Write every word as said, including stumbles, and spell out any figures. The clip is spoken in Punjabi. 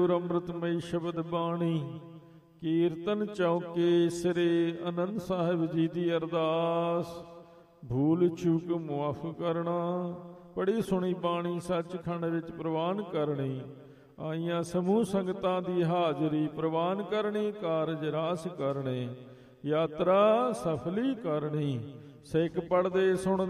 ਅੰਮ੍ਰਿਤਮਈ ਸ਼ਬਦ ਬਾਣੀ ਕੀਰਤਨ ਚੌਕੇ ਸ੍ਰੀ ਆਨੰਦ ਸਾਹਿਬ ਜੀ ਦੀ ਅਰਦਾਸ। ਭੂਲ ਚੂਕ ਮੁਆਫ ਕਰਨਾ, ਪੜੀ ਸੁਣੀ ਬਾਣੀ ਸੱਚਖੰਡ ਵਿੱਚ ਪ੍ਰਵਾਨ ਕਰਨੀ। ਆਈਆਂ ਸਮੂਹ ਸੰਗਤਾਂ ਦੀ ਹਾਜ਼ਰੀ ਪ੍ਰਵਾਨ ਕਰਨੀ, ਕਾਰਜ ਰਾਸ ਕਰਨੇ, ਯਾਤਰਾ ਸਫਲੀ ਕਰਨੀ। ਸਿੱਖ ਪੜ੍ਹਦੇ ਸੁਣਦੇ